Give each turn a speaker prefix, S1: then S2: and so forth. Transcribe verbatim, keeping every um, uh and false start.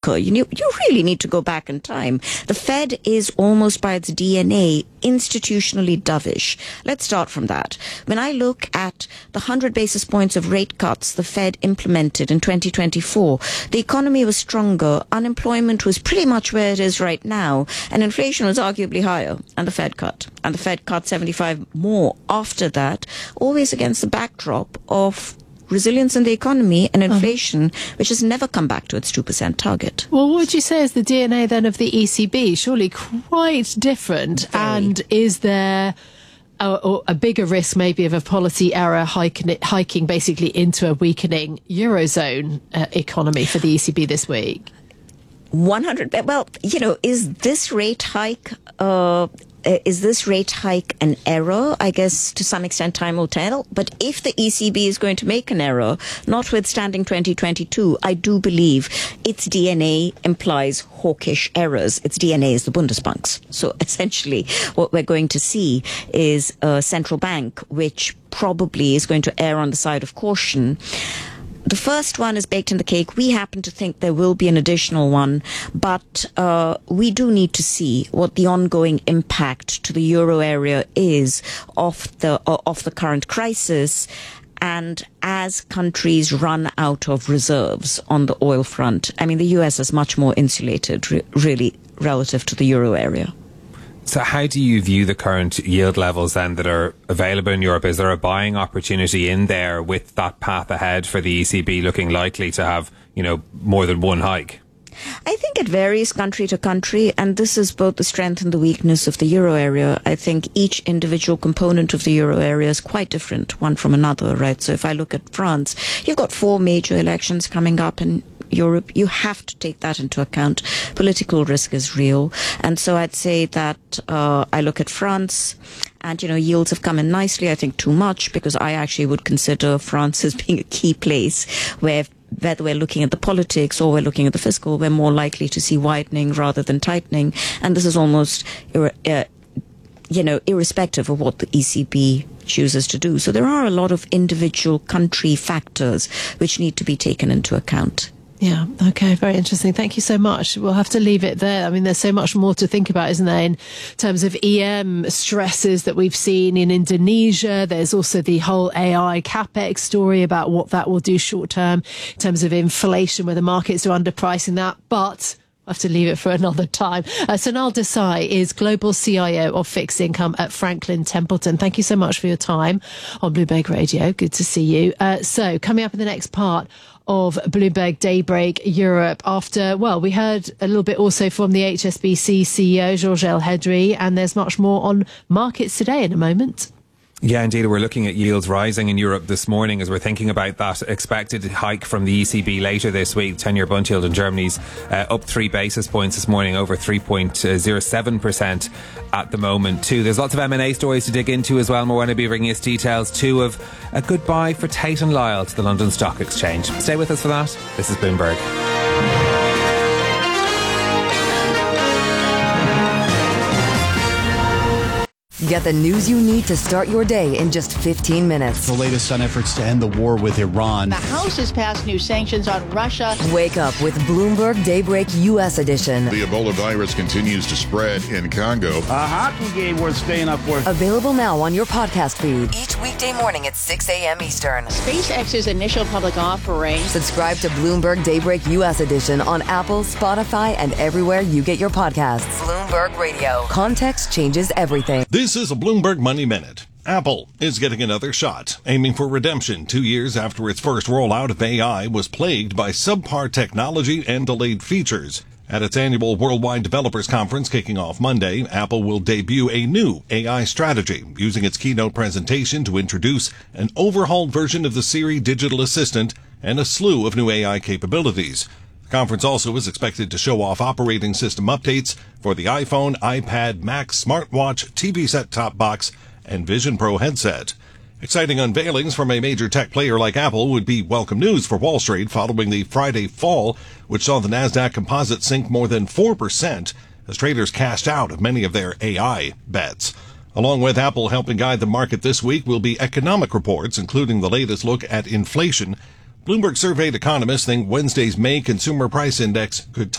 S1: occur. You, need, you really need to go back in time. The Fed is almost by its D N A institutionally dovish. Let's start from that. When I look at the one hundred basis points of rate cuts the Fed implemented in twenty twenty-four, the economy was stronger, unemployment was pretty much where it is right now, and inflation was arguably higher, and the Fed cut. And the Fed cut seventy-five more after that, always against the backdrop of resilience in the economy and inflation, uh-huh. which has never come back to its two percent target.
S2: Well, what would you say is the D N A then of the E C B? Surely quite different.
S1: Very.
S2: And is there a, a bigger risk maybe of a policy error hiking, hiking basically into a weakening Eurozone uh, economy for the E C B this week?
S1: one hundred, well, you know, is this rate hike... Uh, Uh, is this rate hike an error? I guess to some extent time will tell. But if the E C B is going to make an error, notwithstanding twenty twenty-two, I do believe its D N A implies hawkish errors. Its D N A is the Bundesbank's. So essentially what we're going to see is a central bank which probably is going to err on the side of caution. The first one is baked in the cake. We happen to think there will be an additional one, but uh, we do need to see what the ongoing impact to the euro area is of the uh, of the current crisis, and as countries run out of reserves on the oil front. I mean, the U S is much more insulated, re- really, relative to the euro area.
S3: So how do you view the current yield levels then that are available in Europe? Is there a buying opportunity in there with that path ahead for the E C B looking likely to have, you know, more than one hike?
S1: I think it varies country to country, and this is both the strength and the weakness of the euro area. I think each individual component of the euro area is quite different one from another, right? So if I look at France, you've got four major elections coming up in Europe. You have to take that into account. Political risk is real. And so I'd say that uh, I look at France and, you know, yields have come in nicely. I think too much, because I actually would consider France as being a key place where, whether we're looking at the politics or we're looking at the fiscal, we're more likely to see widening rather than tightening. And this is almost, uh, you know, irrespective of what the E C B chooses to do. So there are a lot of individual country factors which need to be taken into account.
S2: Yeah, okay, very interesting. Thank you so much. We'll have to leave it there. I mean, there's so much more to think about, isn't there, in terms of E M stresses that we've seen in Indonesia. There's also the whole A I capex story about what that will do short term in terms of inflation, where the markets are underpricing that. But I have to leave it for another time. Uh, Sonal Desai is Global C I O of Fixed Income at Franklin Templeton. Thank you so much for your time on Bloomberg Radio. Good to see you. Uh, so coming up in the next part of Bloomberg Daybreak Europe, after, well, we heard a little bit also from the H S B C C E O, Georges El-Hedri, and there's much more on markets today in a moment.
S3: Yeah, indeed. We're looking at yields rising in Europe this morning as we're thinking about that expected hike from the E C B later this week. ten-year bond yield in Germany's uh, up three basis points this morning, over three point zero seven percent at the moment too. There's lots of M and A stories to dig into as well. We're going to be bringing us details too of a goodbye for Tate and Lyle to the London Stock Exchange. Stay with us for that. This is Bloomberg.
S4: Get the news you need to start your day in just fifteen minutes.
S5: The latest on efforts to end the war with Iran.
S6: The House has passed new sanctions on Russia.
S4: Wake up with Bloomberg Daybreak U S edition.
S7: The Ebola virus continues to spread in Congo.
S8: A hockey game worth staying up for.
S4: Available now on your podcast feed. Each weekday morning at six a.m. Eastern.
S6: SpaceX's initial public offering.
S4: Subscribe to Bloomberg Daybreak U S edition on Apple, Spotify, and everywhere you get your podcasts. Bloomberg Radio. Context changes everything.
S9: This is a Bloomberg Money Minute. Apple is getting another shot, aiming for redemption two years after its first rollout of A I was plagued by subpar technology and delayed features. At its annual Worldwide Developers Conference kicking off Monday, Apple will debut a new A I strategy, using its keynote presentation to introduce an overhauled version of the Siri digital assistant and a slew of new A I capabilities. The conference also is expected to show off operating system updates for the iPhone, iPad, Mac, smartwatch, T V set-top box, and Vision Pro headset. Exciting unveilings from a major tech player like Apple would be welcome news for Wall Street following the Friday fall, which saw the Nasdaq Composite sink more than four percent as traders cashed out of many of their A I bets. Along with Apple helping guide the market this week will be economic reports, including the latest look at inflation. Bloomberg surveyed economists think Wednesday's May Consumer Price Index could